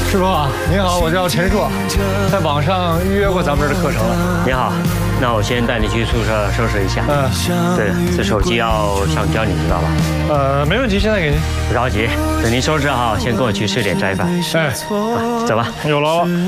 师傅您好，我叫陈硕，在网上预约过咱们这儿的课程了。 你好，那我先带你去宿舍收拾一下。对了，这手机要上交你知道吧？ 没问题，现在给您。 不着急，等您收拾好，先跟我去吃点斋饭。 哎， 走吧。 有劳了。